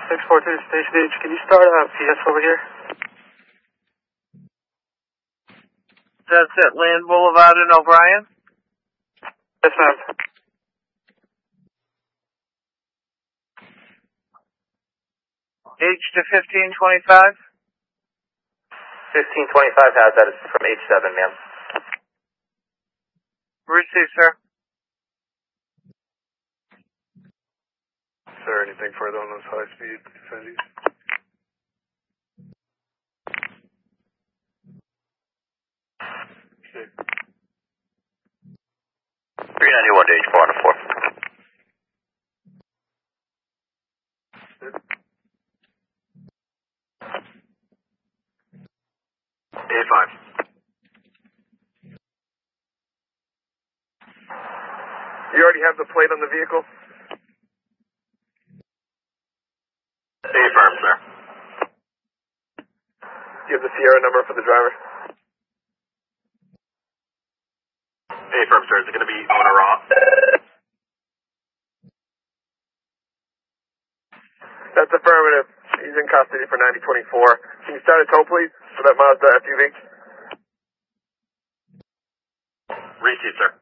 642 Station H, can you start PS over here? That's at Land Boulevard in O'Brien? Yes, ma'am. H to 1525? 1525 has that. It's from H7, ma'am. Receive, sir. Sir, anything further on those high-speed Fendies? Okay. 391 to H404. A5. You already have the plate on the vehicle? Affirm, sir. Do you have the Sierra number for the driver? Affirm, sir. Is it going to be on or off? That's affirmative. He's in custody for 9024. Can you start a tow, please, for that Mazda SUV? Receive, sir.